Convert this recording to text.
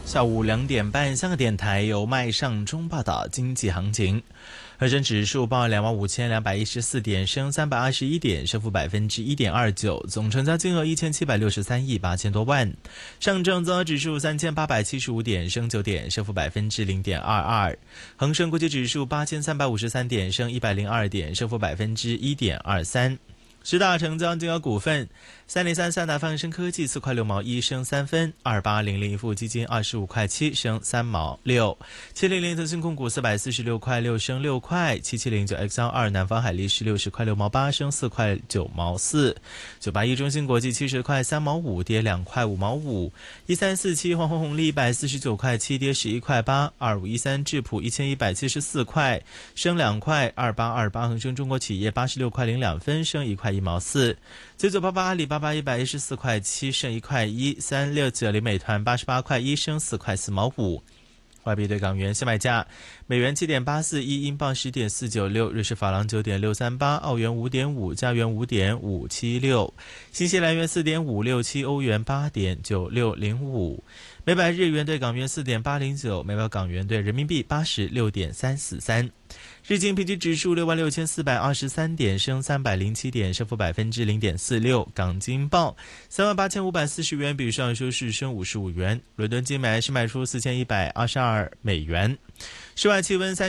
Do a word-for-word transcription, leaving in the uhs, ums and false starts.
下午两点半，香港电台由麦尚中报道经济行情。恒生指数报两万五千两百一十四点，升三百二十一点，升幅百分之一点二九，总成交金额一千七百六十三亿八千多万。上证综合指数三千八百七十五点，升九点，升幅百分之零点二二。恒生国际指数八千三百五十三点，升一百零二点，升幅百分之一点二三。十大成交金额股份：三零三三大放生科技四块六毛一升三分，二八零零富基金二十五块七升三毛六，七零零腾讯控股四百四十六块六升六块，七七零九 X L 二南方海力士六十块六毛八升四块九毛四，九八一中芯国际七十块三毛五跌两块五毛五，一三四七黄红红利一百四十九块七跌十一块八，二五一三智普一千一百七十四块升两块，二八二八恒生中国企业八十六块零两分升一块一毛四，九九八八阿里巴巴一百一十四块七升一块一，三六九零美团八十八块一升四块四毛五。外币对港元现卖价：美元七点八四一，英镑十点四九六，瑞士法郎九点六三八，澳元五点五，加元五点五七六，新西兰元四点五六七，欧元八点九六零五。每百日元对港元四点八零九，每百港元对人民币八十六点三四三。日经平均指数六万六千四百二十三点，升三百零七点，升幅百分之零点四六。港金报三万八千五百四十元，比上收市升五十五元。伦敦金买是卖出四千一百二十二美元。室外气温三。